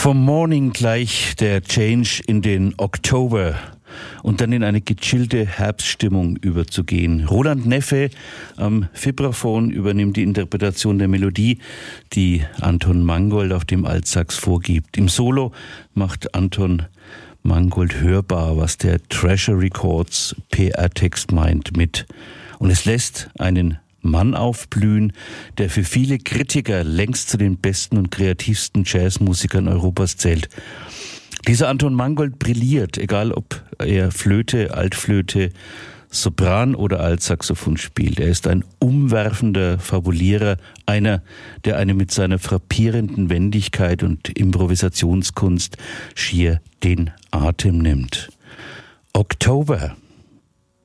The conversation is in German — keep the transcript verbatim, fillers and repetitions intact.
Vom Morning gleich der Change in den Oktober und dann in eine gechillte Herbststimmung überzugehen. Roland Neffe am Vibraphon übernimmt die Interpretation der Melodie, die Anton Mangold auf dem Altsax vorgibt. Im Solo macht Anton Mangold hörbar, was der Treasure Records P R-Text meint, mit. Und es lässt einen Mann aufblühen, der für viele Kritiker längst zu den besten und kreativsten Jazzmusikern Europas zählt. Dieser Anton Mangold brilliert, egal ob er Flöte, Altflöte, Sopran oder Altsaxophon spielt. Er ist ein umwerfender Fabulierer, einer, der einem mit seiner frappierenden Wendigkeit und Improvisationskunst schier den Atem nimmt. Oktober.